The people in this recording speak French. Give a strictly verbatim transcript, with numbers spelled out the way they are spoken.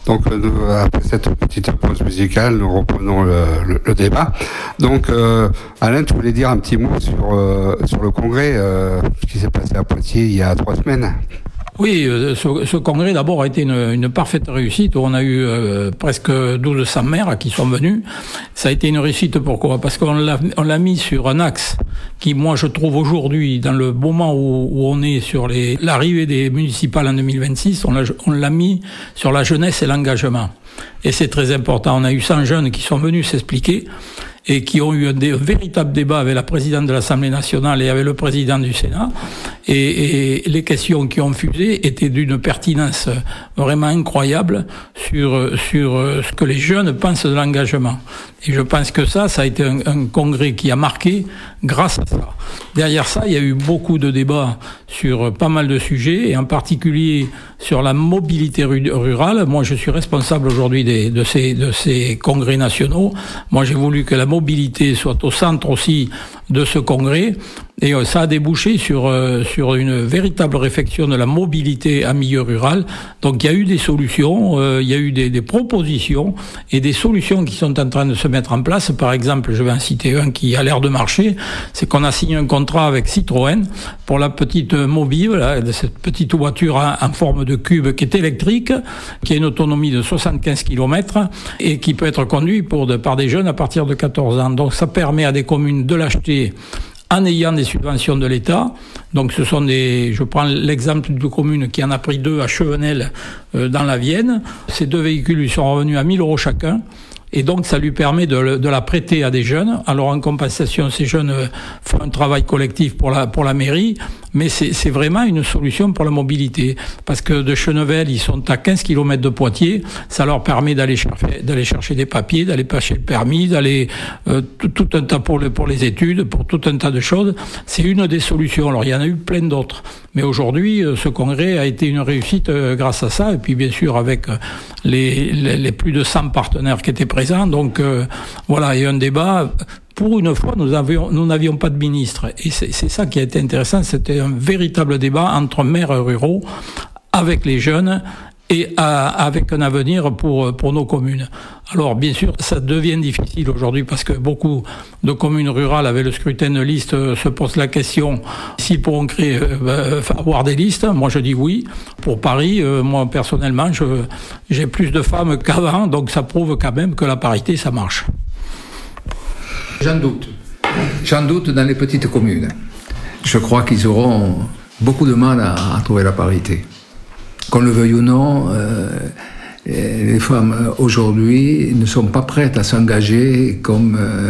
Donc, euh, après cette petite pause musicale, nous reprenons le, le, le débat. Donc, euh, Alain, tu voulais dire un petit mot sur, euh, sur le congrès euh, qui s'est passé à Poitiers il y a trois semaines. Oui, ce, ce congrès d'abord a été une, une parfaite réussite. On a eu euh, presque douze cents maires qui sont venus. Ça a été une réussite pourquoi ? Parce qu'on l'a, on l'a mis sur un axe qui, moi, je trouve aujourd'hui, dans le moment où, où on est sur les, l'arrivée des municipales en deux mille vingt-six, on l'a, on l'a mis sur la jeunesse et l'engagement. Et c'est très important. On a eu cent jeunes qui sont venus s'expliquer et qui ont eu un, dé, un véritable débat avec la présidente de l'Assemblée nationale et avec le président du Sénat. Et, et les questions qui ont fusé étaient d'une pertinence vraiment incroyable sur, sur ce que les jeunes pensent de l'engagement. Et je pense que ça, ça a été un, un congrès qui a marqué grâce à ça. Derrière ça, il y a eu beaucoup de débats sur pas mal de sujets, et en particulier sur la mobilité rurale. Moi, je suis responsable aujourd'hui des, de, ces, de ces congrès nationaux. Moi, j'ai voulu que la mobilité soit au centre aussi de ce congrès. Et ça a débouché sur euh, sur une véritable réflexion de la mobilité en milieu rural. Donc il y a eu des solutions, euh, il y a eu des, des propositions et des solutions qui sont en train de se mettre en place. Par exemple, je vais en citer un qui a l'air de marcher, c'est qu'on a signé un contrat avec Citroën pour la petite mobile, là, cette petite voiture en, en forme de cube qui est électrique, qui a une autonomie de soixante-quinze kilomètres et qui peut être conduite pour de, par des jeunes à partir de quatorze ans. Donc ça permet à des communes de l'acheter en ayant des subventions de l'État. Donc ce sont des, je prends l'exemple d'une commune qui en a pris deux à Chevenel euh, dans la Vienne. Ces deux véhicules lui sont revenus à mille euros chacun. Et donc, ça lui permet de, de la prêter à des jeunes. Alors, en compensation, ces jeunes font un travail collectif pour la, pour la mairie, mais c'est, c'est vraiment une solution pour la mobilité. Parce que de Chenevel, ils sont à quinze kilomètres de Poitiers. Ça leur permet d'aller chercher, d'aller chercher des papiers, d'aller passer le permis, d'aller euh, tout, tout un tas pour, le, pour les études, pour tout un tas de choses. C'est une des solutions. Alors, il y en a eu plein d'autres. Mais aujourd'hui, ce congrès a été une réussite euh, grâce à ça. Et puis, bien sûr, avec les, les, les plus de cent partenaires qui étaient présents. Donc euh, voilà, il y a un débat. Pour une fois, nous avions, nous n'avions pas de ministre, et c'est, c'est ça qui a été intéressant. C'était un véritable débat entre maires ruraux avec les jeunes et à, avec un avenir pour pour nos communes. Alors bien sûr, ça devient difficile aujourd'hui parce que beaucoup de communes rurales avec le scrutin de liste euh, se posent la question s'ils pourront créer, euh, avoir des listes. Moi, je dis oui. Pour Paris, euh, moi personnellement, je, j'ai plus de femmes qu'avant, donc ça prouve quand même que la parité, ça marche. J'en doute. J'en doute dans les petites communes. Je crois qu'ils auront beaucoup de mal à, à trouver la parité. Qu'on le veuille ou non, euh, les femmes aujourd'hui ne sont pas prêtes à s'engager comme euh,